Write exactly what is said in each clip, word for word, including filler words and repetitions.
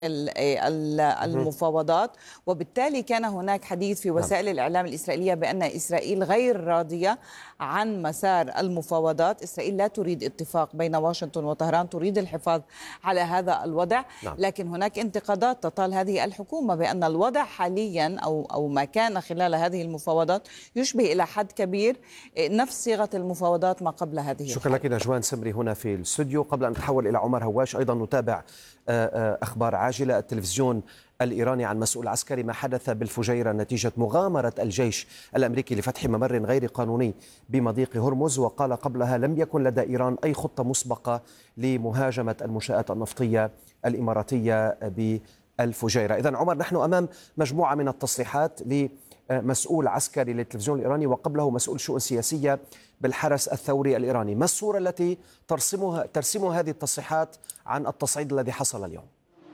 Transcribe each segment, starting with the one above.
المفاوضات، وبالتالي كان هناك حديث في وسائل الإعلام الإسرائيلية بأن إسرائيل غير راضية عن مسار المفاوضات. إسرائيل لا تريد اتفاق بين واشنطن وطهران، تريد الحفاظ على هذا الوضع. نعم. لكن هناك انتقادات تطال هذه الحكومة بأن الوضع حاليا أو, أو ما كان خلال هذه المفاوضات يشبه إلى حد كبير نفس صيغة المفاوضات ما قبل هذه. شكرا لك نجوان سمري هنا في الاستوديو. قبل أن نتحول إلى عمر هواش، أيضا نتابع أخبار عاجلة. التلفزيون الإيراني عن مسؤول عسكري ما حدث بالفجيرة نتيجة مغامرة الجيش الأمريكي لفتح ممر غير قانوني بمضيق هرمز، وقال قبلها لم يكن لدى إيران أي خطة مسبقة لمهاجمة المنشآت النفطية الإماراتية بالفجيرة. إذن عمر، نحن أمام مجموعة من التصريحات لمسؤول عسكري للتلفزيون الإيراني وقبله مسؤول شؤون سياسية بالحرس الثوري الإيراني. ما الصورة التي ترسمها ترسم هذه التصريحات عن التصعيد الذي حصل اليوم؟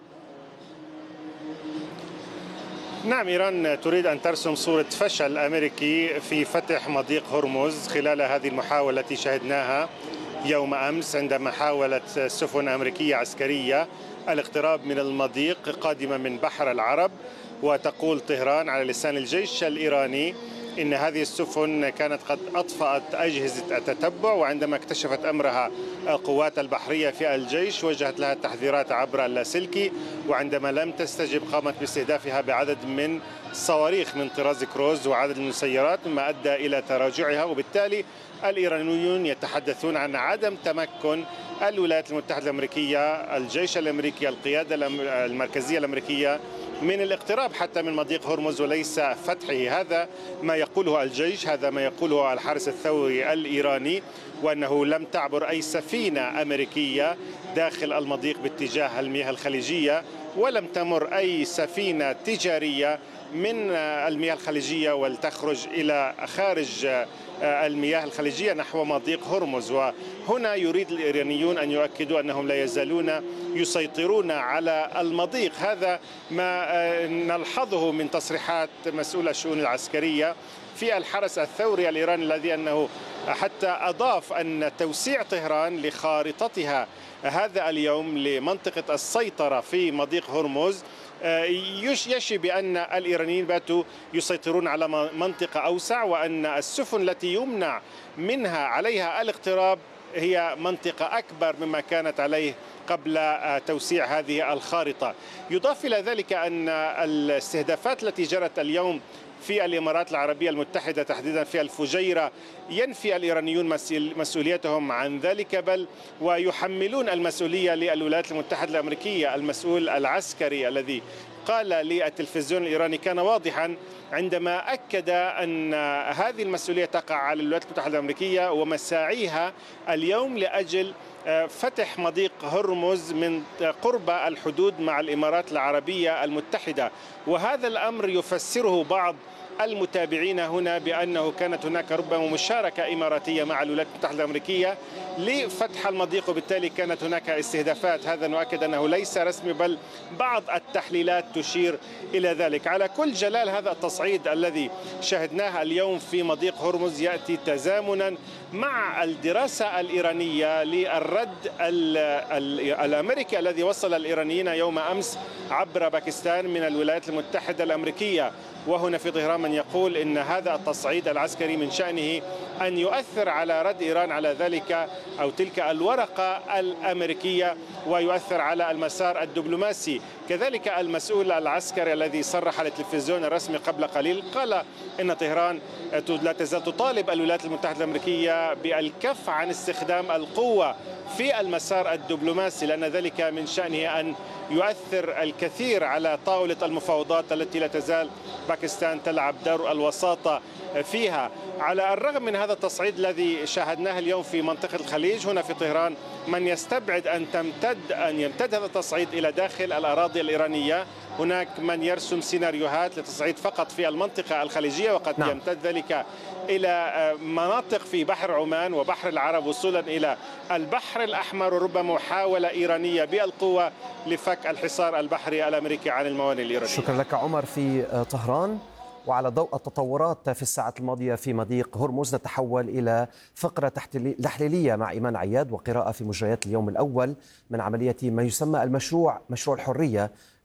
نعم، إيران تريد أن ترسم صورة فشل أمريكي في فتح مضيق هرمز خلال هذه المحاولة التي شهدناها يوم أمس، عندما حاولت سفن أمريكية عسكرية الاقتراب من المضيق قادمة من بحر العرب. وتقول طهران على لسان الجيش الإيراني إن هذه السفن كانت قد أطفأت أجهزة التتبع، وعندما اكتشفت أمرها القوات البحرية في الجيش وجهت لها تحذيرات عبر اللاسلكي، وعندما لم تستجب قامت باستهدافها بعدد من صواريخ من طراز كروز وعدد من المسيرات، مما أدى إلى تراجعها. وبالتالي الإيرانيون يتحدثون عن عدم تمكن الولايات المتحدة الأمريكية، الجيش الأمريكي، القيادة المركزية الأمريكية من الاقتراب حتى من مضيق هرمز وليس فتحه. هذا ما يقوله الجيش، هذا ما يقوله الحرس الثوري الإيراني، وأنه لم تعبر أي سفينة أمريكية داخل المضيق باتجاه المياه الخليجية، ولم تمر أي سفينة تجارية من المياه الخليجية ولتخرج إلى خارج المياه الخليجية نحو مضيق هرمز. وهنا يريد الإيرانيون أن يؤكدوا أنهم لا يزالون يسيطرون على المضيق. هذا ما نلحظه من تصريحات مسؤول الشؤون العسكرية في الحرس الثوري الإيراني، الذي أنه حتى أضاف أن توسيع طهران لخارطتها هذا اليوم لمنطقة السيطرة في مضيق هرمز يشي بأن الإيرانيين باتوا يسيطرون على منطقة أوسع، وأن السفن التي يمنع منها عليها الاقتراب هي منطقة أكبر مما كانت عليه قبل توسيع هذه الخارطة. يضاف إلى ذلك أن الاستهدافات التي جرت اليوم في الإمارات العربية المتحدة تحديدا في الفجيرة ينفي الإيرانيون مسؤوليتهم عن ذلك، بل ويحملون المسؤولية للولايات المتحدة الأمريكية. المسؤول العسكري الذي قال للتلفزيون الإيراني كان واضحا عندما أكد أن هذه المسؤولية تقع على الولايات المتحدة الأمريكية ومساعيها اليوم لأجل فتح مضيق هرمز من قرب الحدود مع الإمارات العربية المتحدة. وهذا الأمر يفسره بعض المتابعين هنا بأنه كانت هناك ربما مشاركة إماراتية مع الولايات المتحدة الأمريكية لفتح المضيق، وبالتالي كانت هناك استهدافات. هذا نؤكد أنه ليس رسمي، بل بعض التحليلات تشير إلى ذلك. على كل جلال، هذا التصعيد الذي شاهدناه اليوم في مضيق هرمز يأتي تزامنا مع الدراسة الإيرانية للرد الأمريكي الذي وصل الإيرانيين يوم أمس عبر باكستان من الولايات المتحدة الأمريكية. وهنا في طهران من يقول إن هذا التصعيد العسكري من شأنه أن يؤثر على رد إيران على ذلك أو تلك الورقة الأمريكية، ويؤثر على المسار الدبلوماسي. كذلك المسؤول العسكري الذي صرح للتلفزيون الرسمي قبل قليل قال إن طهران لا تزال تطالب الولايات المتحدة الأمريكية بالكف عن استخدام القوة في المسار الدبلوماسي، لأن ذلك من شأنه أن يؤثر الكثير على طاولة المفاوضات التي لا تزال باكستان تلعب دور الوساطة فيها. على الرغم من هذا التصعيد الذي شاهدناه اليوم في منطقة الخليج هنا في طهران، من يستبعد أن تمتد أن يمتد هذا التصعيد إلى داخل الأراضي الإيرانية. هناك من يرسم سيناريوهات لتصعيد فقط في المنطقة الخليجية، وقد نعم. يمتد ذلك إلى مناطق في بحر عمان وبحر العرب وصولا إلى البحر الأحمر، وربما محاولة إيرانية بالقوة لفك الحصار البحري الأمريكي عن الموانئ الإيرانية. شكرا لك عمر في طهران. وعلى ضوء التطورات في الساعات الماضية في مضيق هرمز، نتحول إلى فقرة تحليلية مع إيمان عياد وقراءة في مجريات اليوم الأول من عملية ما يسمى المشروع مشروع الحرية